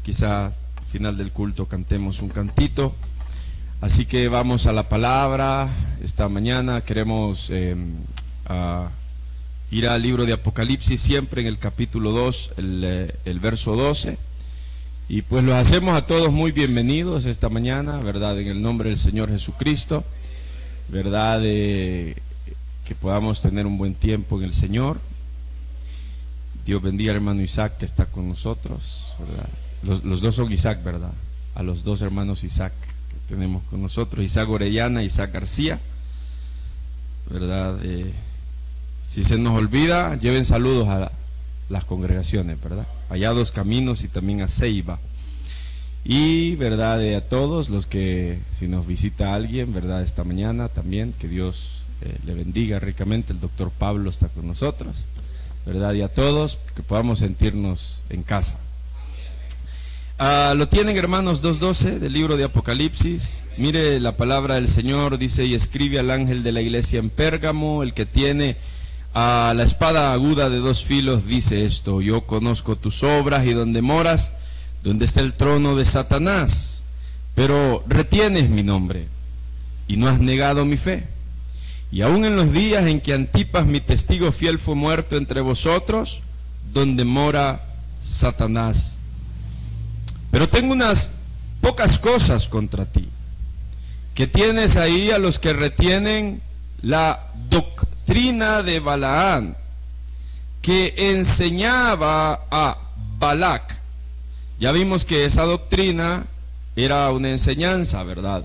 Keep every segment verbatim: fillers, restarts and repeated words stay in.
quizá al final del culto cantemos un cantito. Así que vamos a la palabra. Esta mañana queremos eh, a ir al libro de Apocalipsis, siempre en el capítulo dos, el, el verso doce. Y pues los hacemos a todos muy bienvenidos esta mañana, ¿verdad? En el nombre del Señor Jesucristo, ¿verdad? Eh, que podamos tener un buen tiempo en el Señor. Dios bendiga al hermano Isaac que está con nosotros, ¿verdad? Los, los dos son Isaac, ¿verdad? A los dos hermanos Isaac que tenemos con nosotros, Isaac Orellana, Isaac García, ¿verdad? Eh, si se nos olvida, lleven saludos a la, las congregaciones, ¿verdad? Allá Dos Caminos y también a Ceiba. Y, ¿verdad? Eh, a todos los que, si nos visita alguien, ¿verdad? Esta mañana también, que Dios eh, le bendiga ricamente. El doctor Pablo está con nosotros, ¿verdad? Y a todos, que podamos sentirnos en casa. Uh, lo tienen, hermanos, dos doce del libro de Apocalipsis. Mire, la palabra del Señor dice: y escribe al ángel de la iglesia en Pérgamo, el que tiene a uh, la espada aguda de dos filos, dice esto: yo conozco tus obras y donde moras, donde está el trono de Satanás, pero retienes mi nombre y no has negado mi fe. Y aún en los días en que Antipas, mi testigo fiel, fue muerto entre vosotros, donde mora Satanás. Pero tengo unas pocas cosas contra ti, que tienes ahí a los que retienen la doctrina de Balaán, que enseñaba a Balac. Ya vimos que esa doctrina era una enseñanza, ¿verdad?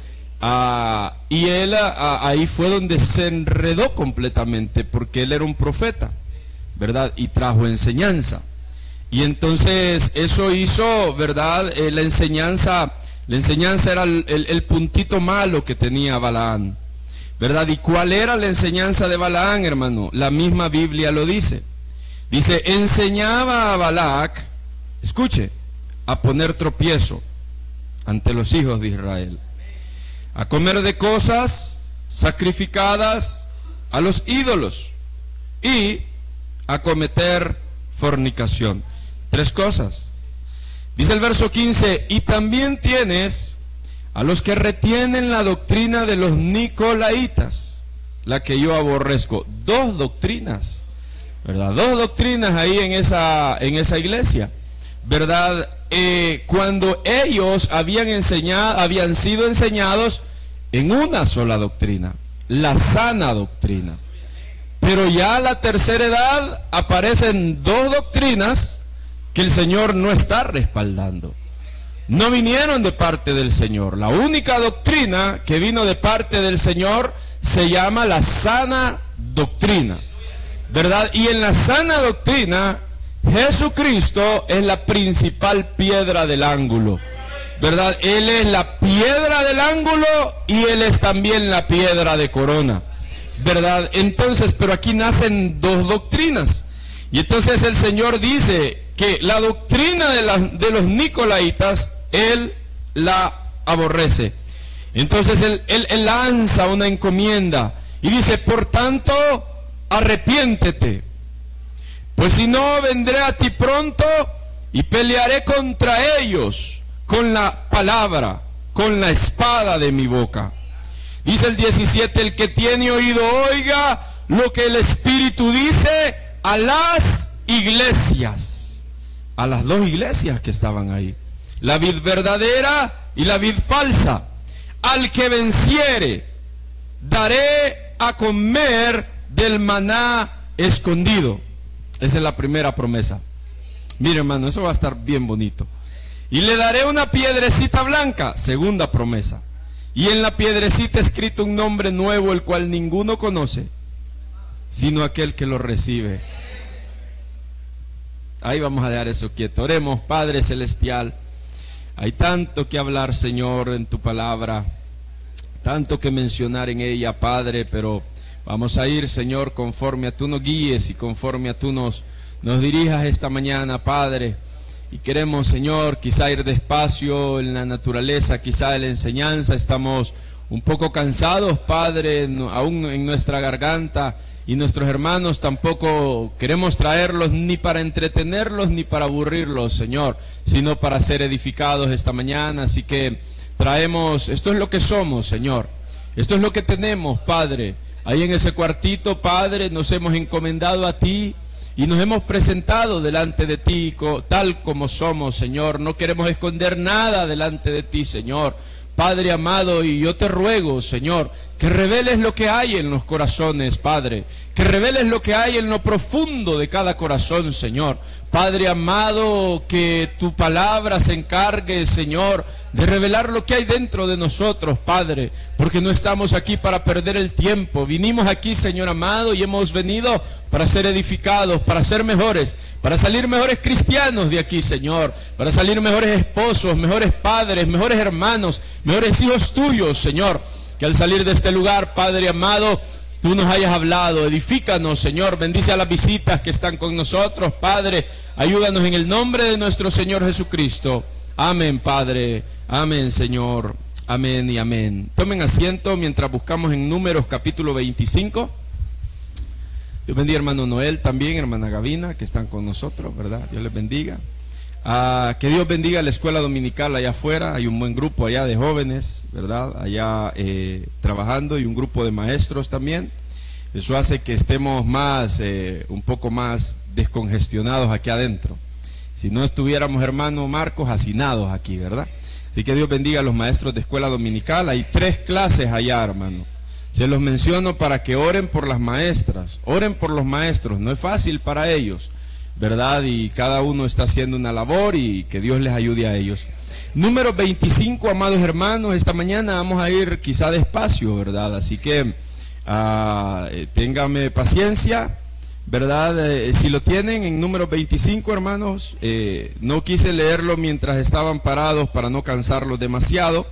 Ah, y él ah, ahí fue donde se enredó completamente, porque él era un profeta, ¿verdad? Y trajo enseñanza. Y entonces eso hizo, ¿verdad? Eh, la enseñanza, la enseñanza era el, el, el puntito malo que tenía Balaán, ¿verdad? ¿Y cuál era la enseñanza de Balaán, hermano? La misma Biblia lo dice. Dice: enseñaba a Balac, escuche, a poner tropiezo ante los hijos de Israel, a comer de cosas sacrificadas a los ídolos y a cometer fornicación. Tres cosas. Dice el verso quince: y también tienes a los que retienen la doctrina de los nicolaitas, la que yo aborrezco. Dos doctrinas, ¿verdad? Dos doctrinas ahí en esa, en esa iglesia, ¿verdad? Eh, cuando ellos habían enseñado, habían sido enseñados en una sola doctrina, la sana doctrina. Pero ya a la tercera edad aparecen dos doctrinas que el Señor no está respaldando. No vinieron de parte del Señor. La única doctrina que vino de parte del Señor se llama la sana doctrina, ¿verdad? Y en la sana doctrina, Jesucristo es la principal piedra del ángulo, ¿verdad? Él es la piedra del ángulo y Él es también la piedra de corona, ¿verdad? Entonces, pero aquí nacen dos doctrinas. Y entonces el Señor dice que la doctrina de, la, de los nicolaitas, Él la aborrece. Entonces él, él, él lanza una encomienda y dice: por tanto, arrepiéntete, pues si no, vendré a ti pronto y pelearé contra ellos con la palabra, con la espada de mi boca. Dice el diecisiete: el que tiene oído oiga lo que el Espíritu dice a las iglesias, a las dos iglesias que estaban ahí, la vid verdadera y la vid falsa. Al que venciere, daré a comer del maná escondido. Esa es la primera promesa. Mire, hermano, eso va a estar bien bonito. Y le daré una piedrecita blanca, segunda promesa. Y en la piedrecita escrito un nombre nuevo, el cual ninguno conoce, sino aquel que lo recibe. Ahí vamos a dejar eso quieto. Oremos. Padre Celestial, hay tanto que hablar, Señor, en tu palabra, tanto que mencionar en ella, Padre, pero vamos a ir, Señor, conforme a tú nos guíes y conforme a tú nos, nos dirijas esta mañana, Padre. Y queremos, Señor, quizá ir despacio en la naturaleza, quizá en la enseñanza. Estamos un poco cansados, Padre, aún en nuestra garganta, y nuestros hermanos tampoco queremos traerlos ni para entretenerlos ni para aburrirlos, Señor, sino para ser edificados esta mañana. Así que traemos, esto es lo que somos, Señor, esto es lo que tenemos, Padre. Ahí en ese cuartito, Padre, nos hemos encomendado a ti y nos hemos presentado delante de ti tal como somos, Señor. No queremos esconder nada delante de ti, Señor. Padre amado, y yo te ruego, Señor, que reveles lo que hay en los corazones, Padre, que reveles lo que hay en lo profundo de cada corazón, Señor. Padre amado, que tu palabra se encargue, Señor, de revelar lo que hay dentro de nosotros, Padre, porque no estamos aquí para perder el tiempo. Vinimos aquí, Señor amado, y hemos venido para ser edificados, para ser mejores, para salir mejores cristianos de aquí, Señor, para salir mejores esposos, mejores padres, mejores hermanos, mejores hijos tuyos, Señor. Que al salir de este lugar, Padre amado, tú nos hayas hablado. Edifícanos, Señor, bendice a las visitas que están con nosotros, Padre, ayúdanos en el nombre de nuestro Señor Jesucristo. Amén, Padre, amén, Señor, amén y amén. Tomen asiento mientras buscamos en Números capítulo veinticinco. Dios bendiga, hermano Noel también, hermana Gavina, que están con nosotros, ¿verdad? Dios les bendiga. Ah, que Dios bendiga la escuela dominical allá afuera. Hay un buen grupo allá de jóvenes, ¿verdad? Allá eh, trabajando, y un grupo de maestros también. Eso hace que estemos más, eh, un poco más descongestionados aquí adentro. Si no estuviéramos, hermano Marcos, hacinados aquí, ¿verdad? Así que Dios bendiga a los maestros de escuela dominical. Hay tres clases allá, hermano. Se los menciono para que oren por las maestras, oren por los maestros. No es fácil para ellos, ¿verdad? Y cada uno está haciendo una labor, y que Dios les ayude a ellos. Número veinticinco, amados hermanos, esta mañana vamos a ir quizá despacio, ¿verdad? Así que uh, eh, téngame paciencia, ¿verdad? Eh, si lo tienen en número veinticinco, hermanos, eh, no quise leerlo mientras estaban parados para no cansarlos demasiado,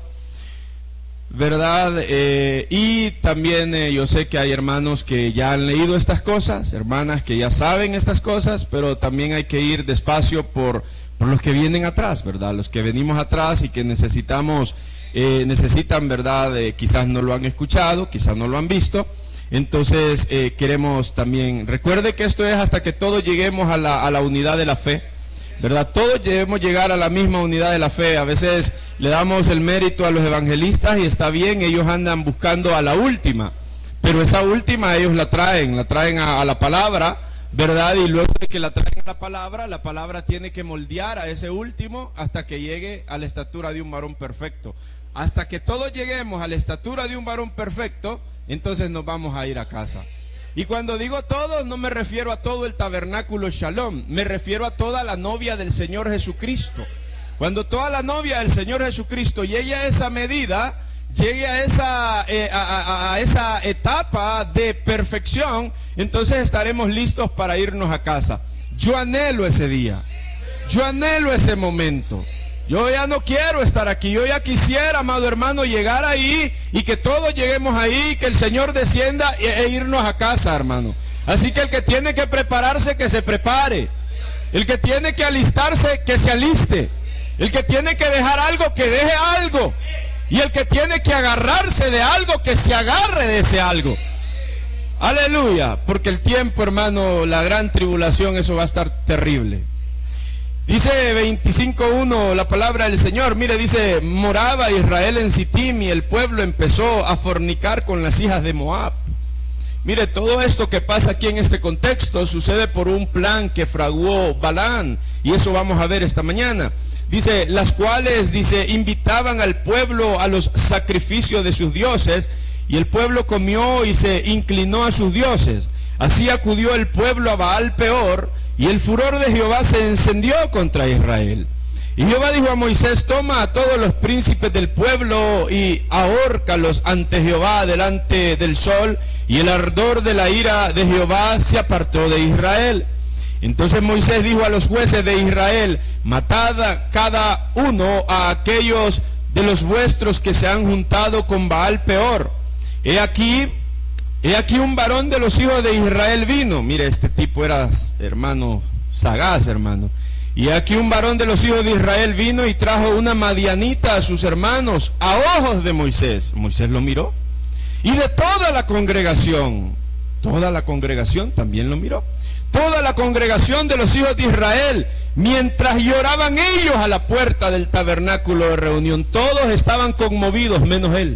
¿verdad? Eh, y también eh, yo sé que hay hermanos que ya han leído estas cosas, hermanas que ya saben estas cosas, pero también hay que ir despacio por, por los que vienen atrás, ¿verdad? Los que venimos atrás y que necesitamos, eh, necesitan, ¿verdad? Eh, quizás no lo han escuchado, quizás no lo han visto. Entonces eh, queremos también, recuerde que esto es hasta que todos lleguemos a la, a la unidad de la fe, ¿verdad? Todos debemos llegar a la misma unidad de la fe. A veces le damos el mérito a los evangelistas y está bien, ellos andan buscando a la última, pero esa última ellos la traen, la traen a, a la palabra, ¿verdad? Y luego de que la traen a la palabra, la palabra tiene que moldear a ese último hasta que llegue a la estatura de un varón perfecto. Hasta que todos lleguemos a la estatura de un varón perfecto, entonces nos vamos a ir a casa. Y cuando digo todos, no me refiero a todo el tabernáculo Shalom, me refiero a toda la novia del Señor Jesucristo. Cuando toda la novia del Señor Jesucristo llegue a esa medida, llegue a esa, eh, a, a, a esa etapa de perfección, entonces estaremos listos para irnos a casa. Yo anhelo ese día, yo anhelo ese momento. Yo ya no quiero estar aquí, yo ya quisiera, amado hermano, llegar ahí y que todos lleguemos ahí, que el Señor descienda e, e irnos a casa, hermano. Así que el que tiene que prepararse, que se prepare. El que tiene que alistarse, que se aliste. El que tiene que dejar algo, que deje algo. Y el que tiene que agarrarse de algo, que se agarre de ese algo. Aleluya, porque el tiempo, hermano, la gran tribulación, eso va a estar terrible. Dice veinticinco uno la palabra del Señor. Mire, dice: moraba Israel en Sittim y el pueblo empezó a fornicar con las hijas de Moab. Mire, todo esto que pasa aquí en este contexto sucede por un plan que fraguó Balaam, y eso vamos a ver esta mañana. Dice, las cuales, dice, invitaban al pueblo a los sacrificios de sus dioses, y el pueblo comió y se inclinó a sus dioses. Así acudió el pueblo a Baal Peor, y el furor de Jehová se encendió contra Israel. Y Jehová dijo a Moisés: toma a todos los príncipes del pueblo y ahórcalos ante Jehová delante del sol. Y el ardor de la ira de Jehová se apartó de Israel. Entonces Moisés dijo a los jueces de Israel: matad a cada uno a aquellos de los vuestros que se han juntado con Baal Peor. He aquí He aquí un varón de los hijos de Israel vino. Mire, este tipo era, hermano, sagaz, hermano. Y he aquí un varón de los hijos de Israel vino y trajo una madianita a sus hermanos a ojos de Moisés. Moisés lo miró. Y de toda la congregación. toda la congregación también lo miró. Toda la congregación de los hijos de Israel, mientras lloraban ellos a la puerta del tabernáculo de reunión, todos estaban conmovidos menos él.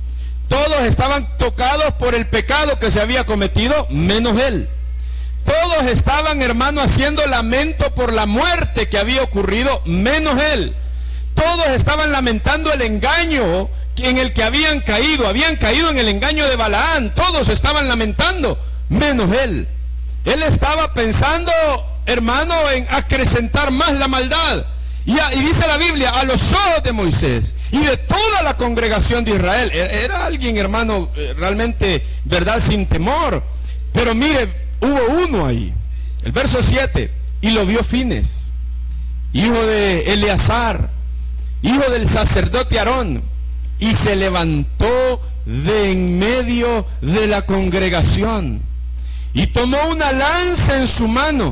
Todos estaban tocados por el pecado que se había cometido menos él. Todos estaban, hermano, haciendo lamento por la muerte que había ocurrido menos él. Todos estaban lamentando el engaño en el que habían caído. Habían caído en el engaño de Balaán. Todos estaban lamentando menos él. Él estaba pensando, hermano, en acrecentar más la maldad. Y, a, y dice la Biblia, a los ojos de Moisés y de toda la congregación de Israel. Era alguien, hermano, realmente, verdad, sin temor. Pero mire, hubo uno ahí. El verso siete. Y lo vio Fines, hijo de Eleazar, hijo del sacerdote Aarón. Y se levantó de en medio de la congregación. Y tomó una lanza en su mano,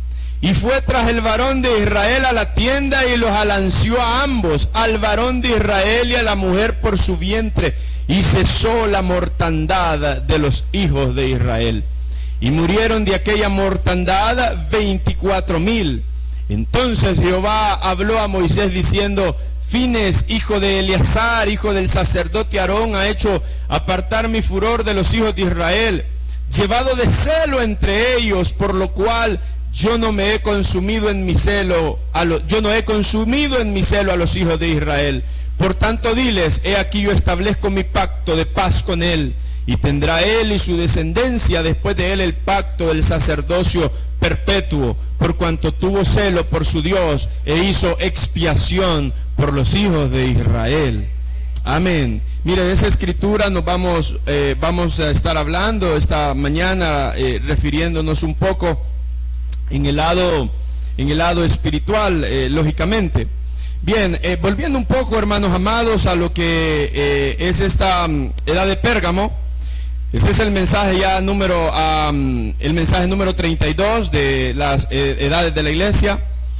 y fue tras el varón de Israel a la tienda, y los alanció a ambos, al varón de Israel y a la mujer por su vientre, y cesó la mortandad de los hijos de Israel. Y murieron de aquella mortandad veinticuatro mil. Entonces Jehová habló a Moisés diciendo: Fines, hijo de Eleazar, hijo del sacerdote Aarón, ha hecho apartar mi furor de los hijos de Israel, llevado de celo entre ellos, por lo cual yo no me he consumido en mi celo, a lo, yo no he consumido en mi celo a los hijos de Israel. Por tanto diles, he aquí yo establezco mi pacto de paz con él, y tendrá él y su descendencia después de él el pacto del sacerdocio perpetuo, por cuanto tuvo celo por su Dios e hizo expiación por los hijos de Israel. Amén. Mire, de esa escritura nos vamos, eh, vamos a estar hablando esta mañana, eh, refiriéndonos un poco en el lado, en el lado espiritual, eh, lógicamente. Bien, eh, volviendo un poco, hermanos amados, a lo que eh, es esta um, edad de Pérgamo. Este es el mensaje ya número, um, el mensaje número treinta y dos de las eh, edades de la iglesia.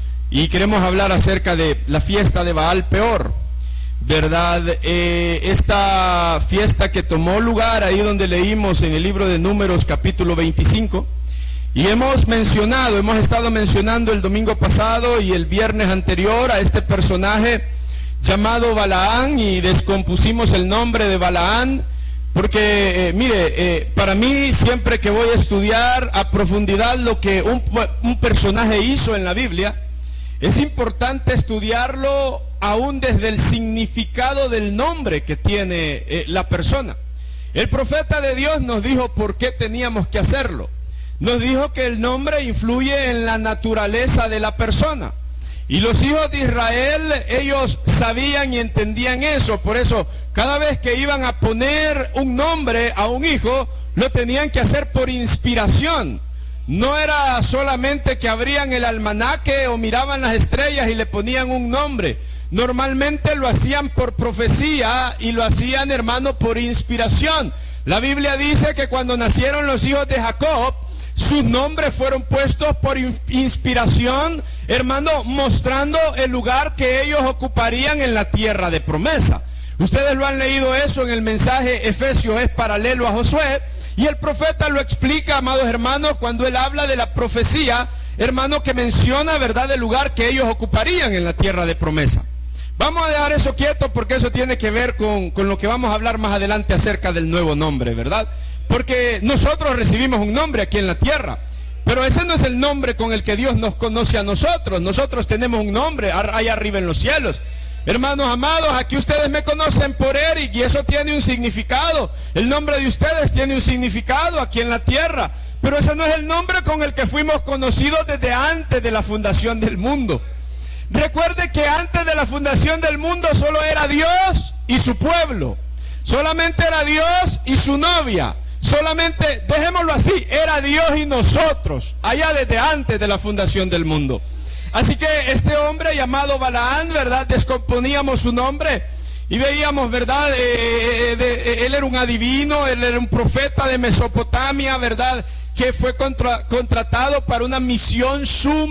Y queremos hablar acerca de la fiesta de Baal Peor. ¿Verdad? Eh, esta fiesta que tomó lugar ahí donde leímos en el libro de Números capítulo veinticinco, y hemos mencionado, hemos estado mencionando el domingo pasado y el viernes anterior a este personaje llamado Balaán, y descompusimos el nombre de Balaán porque, eh, mire, eh, para mí siempre que voy a estudiar a profundidad lo que un, un personaje hizo en la Biblia, es importante estudiarlo aún desde el significado del nombre que tiene eh, la persona. El profeta de Dios nos dijo por qué teníamos que hacerlo. Nos dijo que el nombre influye en la naturaleza de la persona. Y los hijos de Israel, ellos sabían y entendían eso. Por eso, cada vez que iban a poner un nombre a un hijo, lo tenían que hacer por inspiración. No era solamente que abrían el almanaque o miraban las estrellas y le ponían un nombre. Normalmente lo hacían por profecía y lo hacían, hermano, por inspiración. La Biblia dice que cuando nacieron los hijos de Jacob, sus nombres fueron puestos por inspiración, hermano, mostrando el lugar que ellos ocuparían en la tierra de promesa. Ustedes lo han leído eso en el mensaje Efesios, es paralelo a Josué. Y el profeta lo explica, amados hermanos, cuando él habla de la profecía, hermano, que menciona, verdad, el lugar que ellos ocuparían en la tierra de promesa. Vamos a dejar eso quieto porque eso tiene que ver con, con lo que vamos a hablar más adelante acerca del nuevo nombre, ¿verdad? Porque nosotros recibimos un nombre aquí en la tierra, pero ese no es el nombre con el que Dios nos conoce a nosotros. Nosotros tenemos un nombre allá arriba en los cielos. Hermanos amados, aquí ustedes me conocen por Eric y eso tiene un significado. El nombre de ustedes tiene un significado aquí en la tierra, pero ese no es el nombre con el que fuimos conocidos desde antes de la fundación del mundo. Recuerde que antes de la fundación del mundo solo era Dios y su pueblo. Solamente era Dios y su novia. Solamente, dejémoslo así, era Dios y nosotros, allá desde antes de la fundación del mundo. Así que este hombre llamado Balaán, ¿verdad? Descomponíamos su nombre y veíamos, ¿verdad? Eh, de, él era un adivino, él era un profeta de Mesopotamia, ¿verdad? Que fue contra, contratado para una misión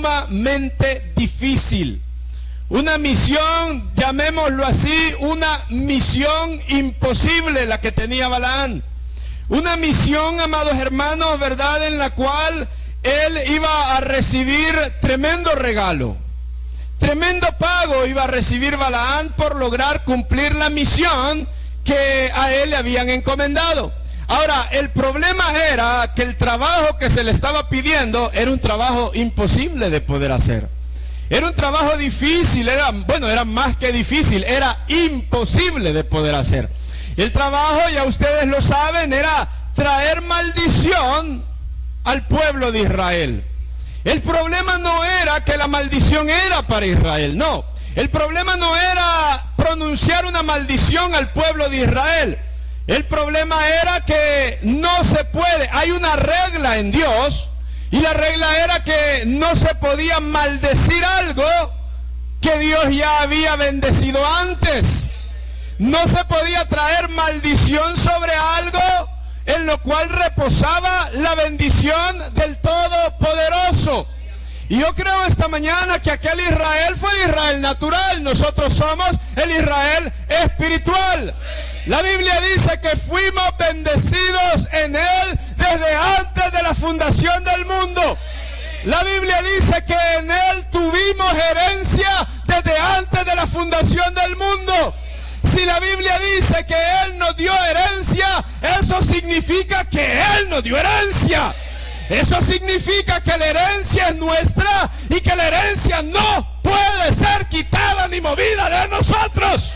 sumamente difícil. Una misión, llamémoslo así, una misión imposible la que tenía Balaán. Una misión, amados hermanos, ¿verdad?, en la cual él iba a recibir tremendo regalo. Tremendo pago iba a recibir Balaán por lograr cumplir la misión que a él le habían encomendado. Ahora, el problema era que el trabajo que se le estaba pidiendo era un trabajo imposible de poder hacer. Era un trabajo difícil, era, bueno, era más que difícil, era imposible de poder hacer. El trabajo, ya ustedes lo saben, era traer maldición al pueblo de Israel. El problema no era que la maldición era para Israel, no. El problema no era pronunciar una maldición al pueblo de Israel. El problema era que no se puede, hay una regla en Dios, y la regla era que no se podía maldecir algo que Dios ya había bendecido antes. No se podía traer maldición sobre algo en lo cual reposaba la bendición del Todopoderoso. Y yo creo esta mañana que aquel Israel fue el Israel natural, nosotros somos el Israel espiritual. La Biblia dice que fuimos bendecidos en Él desde antes de la fundación del mundo. La Biblia dice que en Él tuvimos herencia desde antes de la fundación del mundo. Si la Biblia dice que Él nos dio herencia, eso significa que Él nos dio herencia. Eso significa que la herencia es nuestra y que la herencia no puede ser quitada ni movida de nosotros.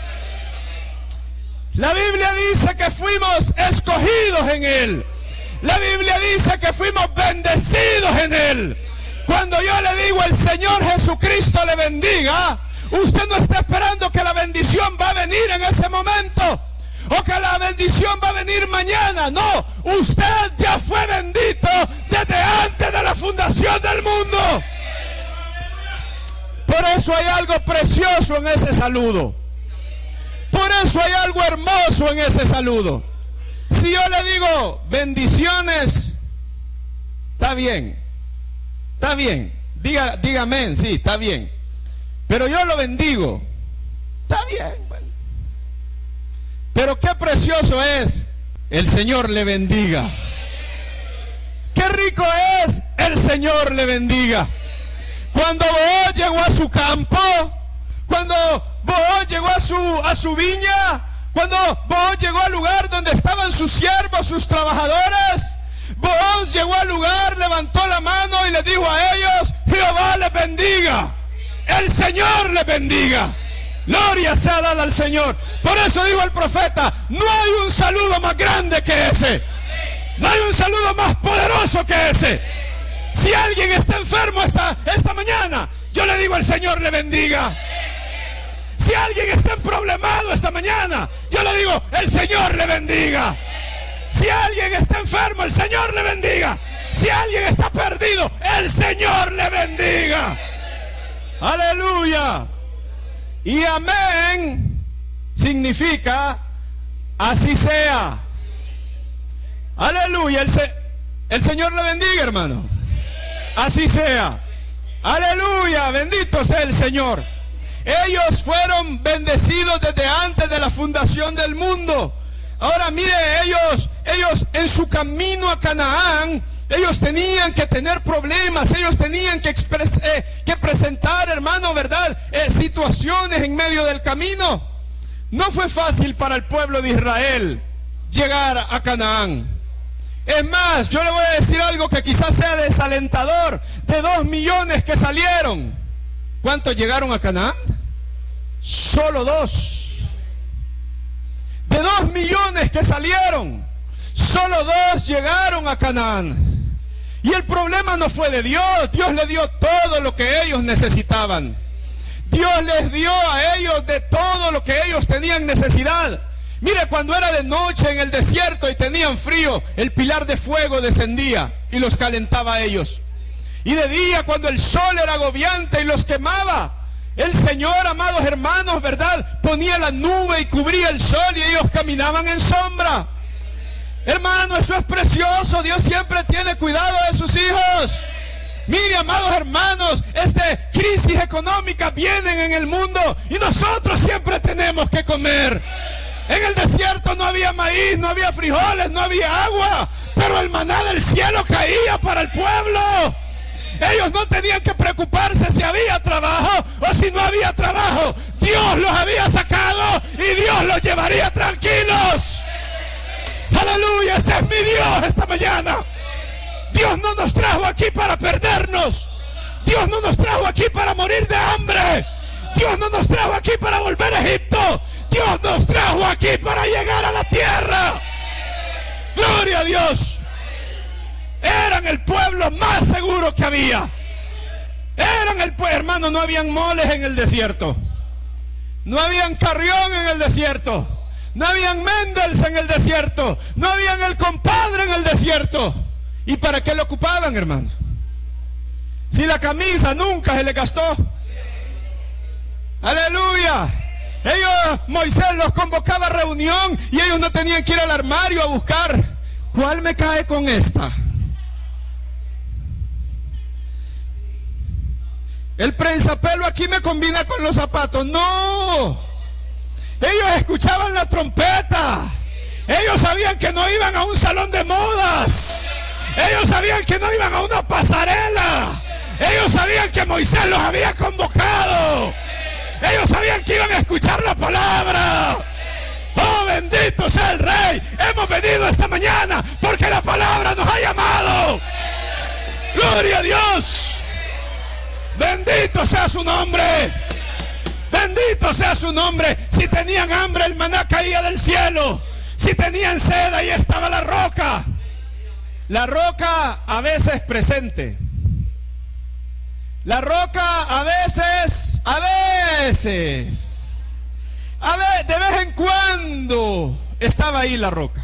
La Biblia dice que fuimos escogidos en Él. La Biblia dice que fuimos bendecidos en Él. Cuando yo le digo el Señor Jesucristo le bendiga, usted no está esperando que la bendición va a venir en ese momento o que la bendición va a venir mañana. No, usted ya fue bendito desde antes de la fundación del mundo. Por eso hay algo precioso en ese saludo. Por eso hay algo hermoso en ese saludo. Si yo le digo bendiciones, está bien, está bien, diga, dígame, sí, está bien. Pero yo lo bendigo, está bien. Bueno. Pero qué precioso es, el Señor le bendiga. Qué rico es, el Señor le bendiga. Cuando Booz llegó a su campo, cuando Booz llegó a su, a su viña, cuando Booz llegó al lugar donde estaban sus siervos, sus trabajadores, Booz llegó al lugar, levantó la mano y le dijo a ellos: Jehová les bendiga, el Señor les bendiga. Gloria sea dada al Señor. Por eso dijo el profeta: no hay un saludo más grande que ese, no hay un saludo más poderoso que ese. Si alguien está enfermo esta, esta mañana, yo le digo: el Señor le bendiga. Si alguien está problemado esta mañana, yo le digo: el Señor le bendiga. Si alguien está enfermo, el Señor le bendiga. Si alguien está perdido, el Señor le bendiga. Aleluya. Y amén significa así sea. Aleluya. El, se, el Señor le bendiga, hermano. Así sea. Aleluya. Bendito sea el Señor. Ellos fueron bendecidos desde antes de la fundación del mundo. Ahora mire, ellos, ellos en su camino a Canaán, ellos tenían que tener problemas, ellos tenían que, expres, eh, que presentar, hermano, ¿verdad? Eh, situaciones en medio del camino. No fue fácil para el pueblo de Israel llegar a Canaán. Es más, yo le voy a decir algo que quizás sea desalentador. De dos millones que salieron, ¿cuántos llegaron a Canaán? Solo dos. De dos millones que salieron, solo dos llegaron a Canaán. Y el problema no fue de Dios. Dios les dio todo lo que ellos necesitaban. Dios les dio a ellos de todo lo que ellos tenían necesidad. Mire, cuando era de noche en el desierto y tenían frío, el pilar de fuego descendía y los calentaba a ellos. Y de día, cuando el sol era agobiante y los quemaba, el Señor, amados hermanos, ¿verdad?, ponía la nube y cubría el sol y ellos caminaban en sombra. Hermano, eso es precioso. Dios siempre tiene cuidado de sus hijos. Mire, amados hermanos, este crisis económica vienen en el mundo y nosotros siempre tenemos que comer. En En el desierto no había maíz, no había frijoles, no había agua, pero el maná del cielo caía para el pueblo. Ellos no tenían que preocuparse si había trabajo o si no había trabajo. Dios los había sacado y Dios los llevaría tranquilos. Aleluya, ese es mi Dios esta mañana. Dios no nos trajo aquí para perdernos. Dios no nos trajo aquí para morir de hambre. Dios no nos trajo aquí para volver a Egipto. Dios nos trajo aquí para llegar a la tierra. Gloria a Dios. Eran el pueblo más seguro que había. Eran el pueblo, hermano, no habían moles en el desierto. No habían Carrión en el desierto. No habían Mendels en el desierto. No habían el compadre en el desierto. ¿Y para qué lo ocupaban, hermano? Si la camisa nunca se le gastó. Aleluya. Ellos, Moisés los convocaba a reunión y ellos no tenían que ir al armario a buscar ¿cuál me cae con esta? El prensapelo aquí me combina con los zapatos. No. Ellos escuchaban la trompeta. Ellos sabían que no iban a un salón de modas. Ellos sabían que no iban a una pasarela. Ellos sabían que Moisés los había convocado. Ellos sabían que iban a escuchar la palabra. Oh, bendito sea el Rey. Hemos venido esta mañana porque la palabra nos ha llamado. Gloria a Dios. Bendito sea su nombre. Bendito sea su nombre. Si tenían hambre, el maná caía del cielo. Si tenían sed, ahí estaba la roca. La roca a veces presente. La roca a veces, a veces, a ver, de vez en cuando estaba ahí la roca.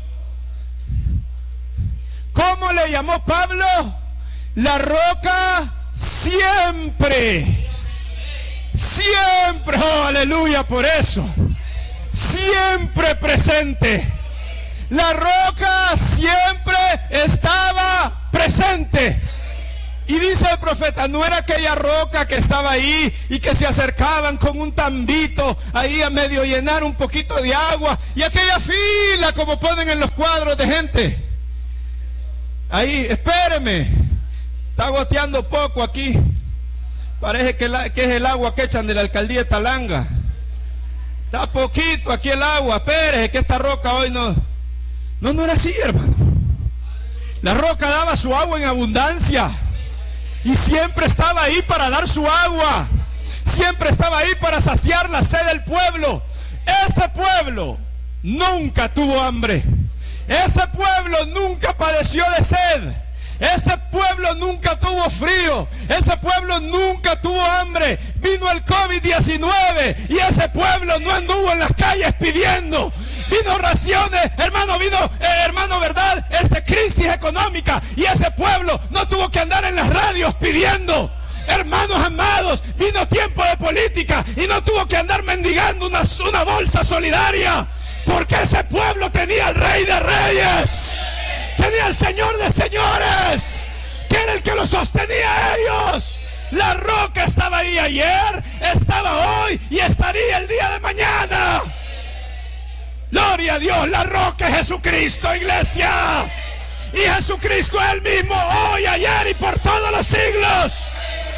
¿Cómo le llamó Pablo? La roca siempre. Siempre, oh, aleluya, por eso. Siempre presente. La roca siempre estaba presente. Y dice el profeta, no era aquella roca que estaba ahí y que se acercaban con un tambito ahí a medio llenar un poquito de agua y aquella fila como ponen en los cuadros de gente. Ahí, espéreme, está goteando poco aquí. Parece que, la, que es el agua que echan de la alcaldía de Talanga. Está poquito aquí el agua, espérese que esta roca hoy no. No, no era así, hermano. La roca daba su agua en abundancia. Y siempre estaba ahí para dar su agua. Siempre estaba ahí para saciar la sed del pueblo. Ese pueblo nunca tuvo hambre. Ese pueblo nunca padeció de sed. Ese pueblo nunca tuvo frío. Ese pueblo nunca tuvo hambre. Vino el COVID diecinueve y ese pueblo no anduvo en las calles pidiendo. Vino raciones, hermano, vino, eh, hermano, ¿verdad? Esta crisis económica y ese pueblo no tuvo que andar en las radios pidiendo. Hermanos amados, vino tiempo de política y no tuvo que andar mendigando una, una bolsa solidaria, porque ese pueblo tenía al Rey de Reyes, tenía al Señor de Señores, que era el que los sostenía a ellos. La roca estaba ahí ayer, estaba hoy y estaría el día de mañana. Gloria a Dios, la roca es Jesucristo, iglesia. Y Jesucristo es el mismo hoy, ayer y por todos los siglos.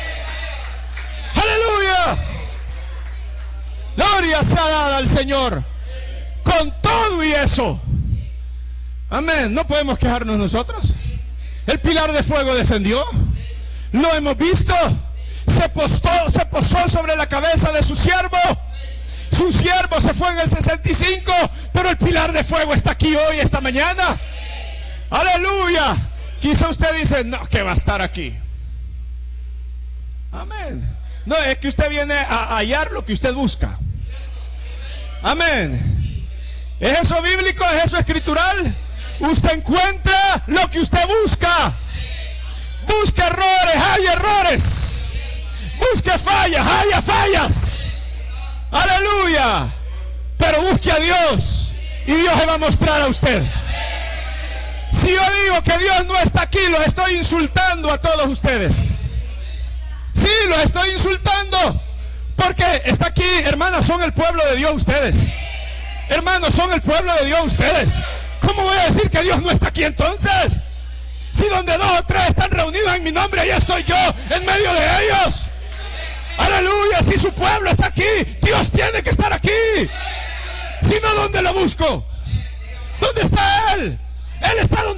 Aleluya. Gloria sea dada al Señor. Con todo y eso, amén, no podemos quejarnos nosotros. El pilar de fuego descendió. Lo hemos visto. Se postó, se posó sobre la cabeza de su siervo. Su siervo se fue en el sesenta y cinco, pero el pilar de fuego está aquí hoy, esta mañana. Aleluya. Quizá usted dice, no, que va a estar aquí. Amén. No, es que usted viene a hallar lo que usted busca. Amén. ¿Es eso bíblico? ¿Es eso escritural? Usted encuentra lo que usted busca. Busca errores, hay errores. Busque fallas, haya fallas. Aleluya. Pero busque a Dios y Dios se va a mostrar a usted. Si yo digo que Dios no está aquí, los estoy insultando a todos ustedes. Sí, los estoy insultando, porque está aquí, hermanas, son el pueblo de Dios ustedes. Hermanos, son el pueblo de Dios ustedes. ¿Cómo voy a decir que Dios no está aquí entonces? Si donde dos o tres están reunidos en mi nombre, ahí estoy yo en medio de ellos. Aleluya. Si su pueblo está aquí, Dios tiene que estar aquí. Si no, ¿dónde lo busco? ¿Dónde está Él? Él está